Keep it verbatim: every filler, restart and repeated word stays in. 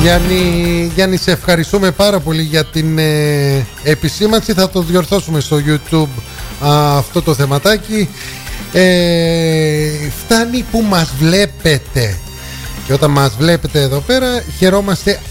Γιάννη, Γιάννη, σε ευχαριστούμε πάρα πολύ για την ε, επισήμανση. Θα το διορθώσουμε στο YouTube α, αυτό το θεματάκι. ε, Φτάνει που μας βλέπετε. Και όταν μας βλέπετε εδώ πέρα χαιρόμαστε